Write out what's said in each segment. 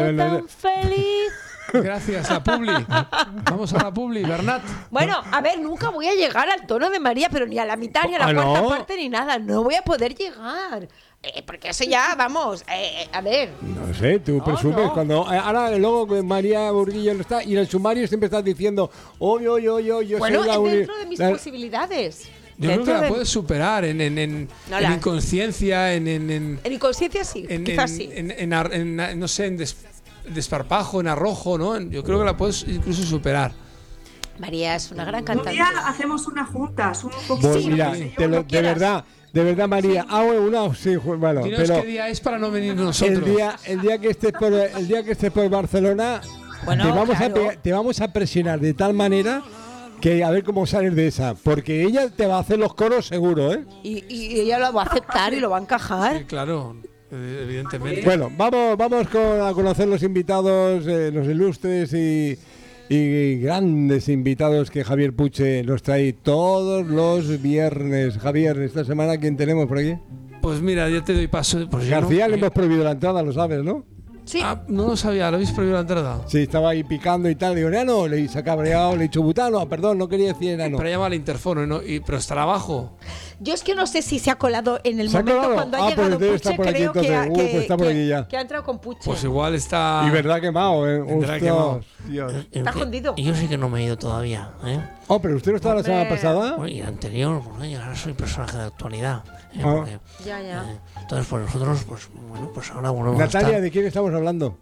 tan feliz. Gracias, la Publi. Vamos a la Publi, Bernat. Bueno, a ver, nunca voy a llegar al tono de María, pero ni a la mitad, ni a la cuarta parte, ni nada. No voy a poder llegar. Porque eso ya, vamos, a ver. No sé, tú presumes cuando... Ahora, luego María Burguillo no está, y en el sumario siempre estás diciendo, yo bueno, soy la dentro de mis posibilidades. Yo creo que la puedes superar en inconsciencia, en inconsciencia sí, quizás sí. No sé, en desparpajo, en arrojo, ¿no? Yo creo que la puedes incluso superar. María es una gran cantante. Un día hacemos una juntas, un poquito. Pues mira, de verdad, María, bueno, dinos pero qué día es para no venir nosotros. El día que estés por Barcelona, bueno, te vamos a presionar de tal manera que a ver cómo sales de esa, porque ella te va a hacer los coros seguro, ¿eh? Y ella lo va a aceptar y lo va a encajar. Sí, claro. Evidentemente. Bueno, vamos a conocer los invitados, los ilustres y grandes invitados que Javier Puche nos trae todos los viernes. Javier, esta semana, ¿quién tenemos por aquí? Pues mira, ya te doy paso. Pues García le hemos prohibido la entrada, lo sabes, ¿no? Sí. No lo sabía, ¿lo habéis prohibido la entrada? Sí, estaba ahí picando y tal. Digo, enano, le hice cabreado, le he dicho butano, perdón, no quería decir enano. Pero llama al interfono, ¿no? Pero estará abajo. Yo es que no sé si se ha colado en el momento cuando ha llegado pues Puche, por aquí, creo pues está por aquí ya. que ha entrado con Puche. Pues igual está... Y verdad quemado, ¿eh? Verdad quemado. Dios. Está escondido. Yo sí que no me he ido todavía, ¿eh? Oh, pero usted no estaba la semana pasada. Bueno, y el anterior, pues yo ahora soy personaje de actualidad. Ya. Entonces, pues nosotros, pues bueno, pues ahora volvemos Natalia, a estar. ¿de quién estamos hablando?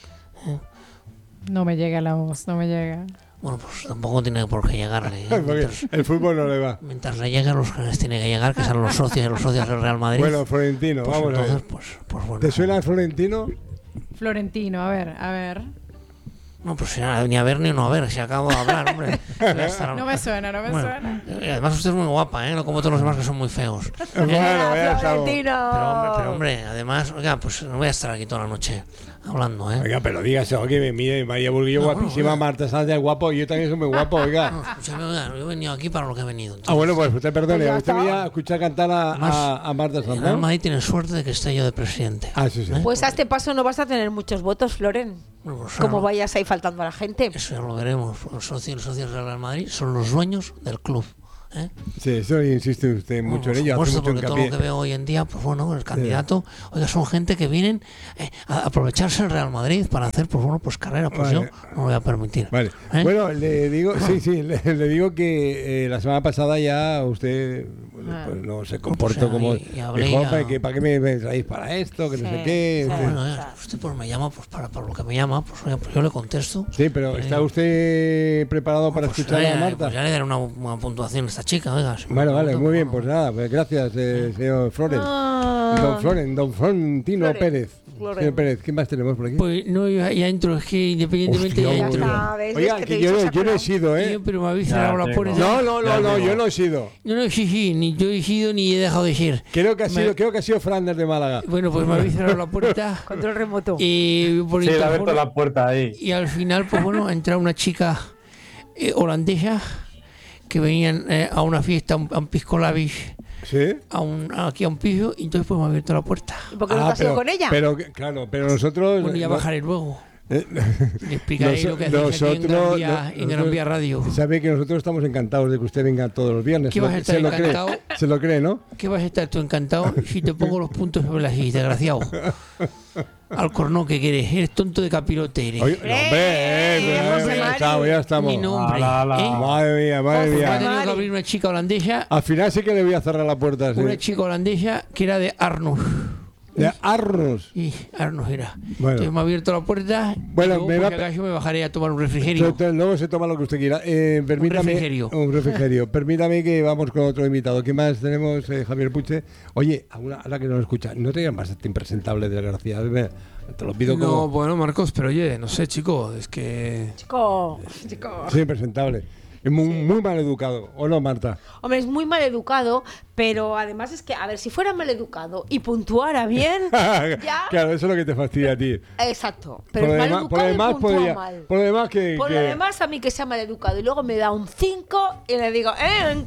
No me llega la voz, no me llega. Bueno, pues tampoco tiene por qué llegarle. Porque el fútbol no le va. Mientras le lleguen los que les tiene que llegar, que son los socios y los socios del Real Madrid. Bueno, Florentino, pues vamos entonces, a ver. Pues bueno. ¿Te suena Florentino? Florentino, a ver. No, pues si ni a ver ni no a ver, si acabo de hablar, hombre. No me suena. Además usted es muy guapa, ¿eh? No como todos los demás que son muy feos. Bueno, ya estamos. Florentino. Hombre, además, oiga, pues no voy a estar aquí toda la noche hablando, ¿eh? Oiga, pero dígase, que mire, María Burguillo guapísima, bueno. Marta Sánchez guapo, y yo también soy muy guapo, oiga. No, escúchame, oiga, yo he venido aquí para lo que he venido. Entonces, Bueno, pues usted perdone, Pues ya usted está. venía a escuchar cantar a Marta el Real Sánchez. Madrid tiene suerte de que esté yo de presidente. Ah, sí. Pues a este paso no vas a tener muchos votos, Floren. Bueno, pues, Como claro, vayas ahí faltando a la gente. eso ya lo veremos. Los socios del Real Madrid son los dueños del club. ¿Eh? Sí, eso insiste usted mucho en ello, hace Supuesto, mucho porque todo lo hincapié. que veo hoy en día, pues bueno, el candidato, oiga, son gente que vienen a aprovecharse el Real Madrid para hacer, pues bueno, pues carrera, pues Vale. yo no lo voy a permitir. Vale. ¿Eh? Bueno, le digo, le digo que la semana pasada ya usted pues no se comportó O sea, como y hablé dijo, ya. que para qué me traéis para esto, que no sé qué. sí. Usted- Bueno, usted pues me llama pues para lo que me llama, pues, oiga, pues yo le contesto. Sí, pero ¿está usted preparado para Pues escuchar a Marta? Pues ya le daré una puntuación a esta chica, oiga. si Vale, me vale, pregunta, muy bien, bueno, pues nada, pues gracias, señor Flores. Don Florentino Floren, Pérez. Floren. Señor Pérez, ¿qué más tenemos por aquí? Pues no, ya entro, es que independientemente Hostia, ya Ya entro. está, ¿ves? Oiga, Es que te que he yo, dicho, no- se ha yo no he colado. sido, ¿eh? Pero me habéis cerrado la puerta. No, yo no he sido. No, sí, ni yo he sido ni he dejado de ser. Creo que ha sido Flanders de Málaga. Bueno, pues me habéis cerrado la puerta. Control remoto. Y por Sí, le ha interfono, abierto la puerta ahí. y al final, pues bueno, ha entrado una chica holandesa que venían a una fiesta, a un pisco labis, ¿Sí? aquí a un piso, y entonces pues me ha abierto la puerta. ¿Por qué no te has ido con ella? Claro, pero nosotros... Bueno, ya bajaré luego. eh, Le explicaré lo que hacéis aquí en Gran Vía Radio. Sabe que nosotros estamos encantados de que usted venga todos los viernes. ¿Qué vas a estar se lo cree, encantado? se lo cree, ¿no? ¿Qué vas a estar tú encantado si te pongo los puntos sobre las i, desgraciado? Alcornón, ¿qué quieres? Eres tonto de capirote, eres. Oye, no, hombre, ya estamos. Mi nombre. Ala. ¿eh? Madre Va a mía. tener que abrir una chica holandesa, Al final sí que le voy a cerrar la puerta. Sí. una chica holandesa que era de Arnus. De Arnos. Y Arnus era. Bueno. Entonces me ha abierto la puerta. Bueno, y luego, me por va si a- acaso me bajaré a tomar un refrigerio. Luego se toma lo que usted quiera. Permítame, refrigerio. Un refrigerio. Permítame que vamos con otro invitado. ¿Qué más tenemos, Javier Puche? Oye, ahora que nos escucha, no te llamas impresentable, desgraciado. Te lo pido No, como... bueno, Marcos, pero oye, no sé, chico, es que... Chico. Sí, impresentable. Es muy mal educado, ¿o no, Marta? Hombre, es muy mal educado, pero además es que, a ver, si fuera mal educado y puntuara bien, ya. Claro, eso es lo que te fastidia a ti. Exacto. Pero Por es lo mal demás- por lo educado demás y puntúa podría- mal. por lo demás que... Por lo demás, a mí que sea mal educado y luego me da un 5 y le digo, 5.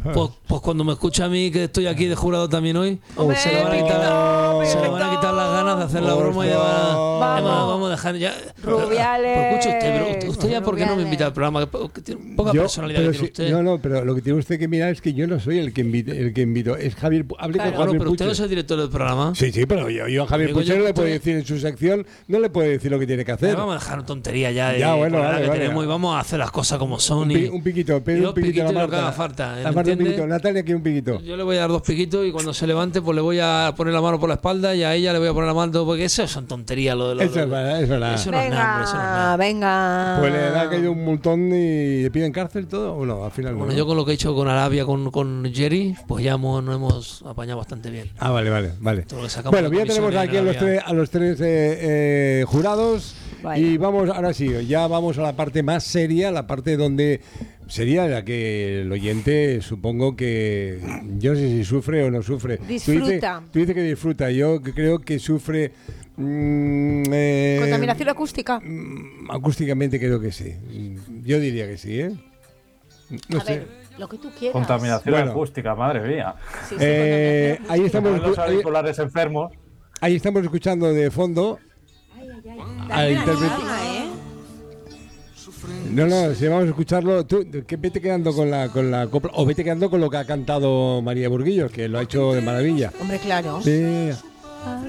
Pues cuando me escucha a mí, que estoy aquí de jurado también hoy, Hombre, se le van a quitar las ganas de hacer la broma y ya vamos a dejar ya. Rubiales. Pero escuche usted ya, ¿por qué no me invita al programa? Que tiene poca personalidad que tiene usted. No, pero lo que tiene usted que mirar es que yo no soy el que invito, es Javier. Hable con Javier pero usted Puche. no es el director del programa. Sí, pero yo a Javier Puche no le puedo decir en su sección, no le puedo decir lo que tiene que hacer. Vamos a dejar tontería ya. Ya, bueno, vale. Y vamos a hacer las cosas como son. Un piquito, pero un piquito. Lo que haga falta. La Marta, un piquito. Natalia quiere un piquito. Yo le voy a dar 2 piquitos y cuando se levante, pues le voy a poner la mano por la espalda y a ella le voy a poner la mano, porque eso son tonterías lo de los. Eso es verdad. Eso no es nada. Venga. Pues le ha caído un montón y le piden cárcel todo o no, al final no. Bueno, yo con lo que he hecho con Arabia, con Jerry, pues ya nos hemos apañado bastante bien. Ah, vale. Bueno, ya tenemos aquí a los tres jurados. Vaya. Y ahora sí, ya vamos a la parte más seria, la parte donde sería la que el oyente, supongo que, yo no sé si sufre o no sufre. Disfruta. Tú dices que disfruta, yo creo que sufre. ¿Contaminación acústica? Acústicamente creo que sí. Yo diría que sí, ¿eh? No sé. Ver, lo que tú quieras. Contaminación acústica, madre mía. Sí, ahí estamos. Los auriculares enfermos. Ahí estamos escuchando de fondo. Al intérprete. No, si vamos a escucharlo, tú que vete quedando con la copla, o vete quedando con lo que ha cantado María Burguillos, que lo ha hecho de maravilla. Hombre, claro. Sí.